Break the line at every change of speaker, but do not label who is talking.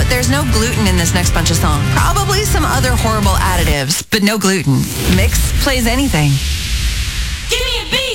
but there's no gluten in this next bunch of songs. Probably some other horrible additives, but no gluten. Mix plays anything.
Give me a beat!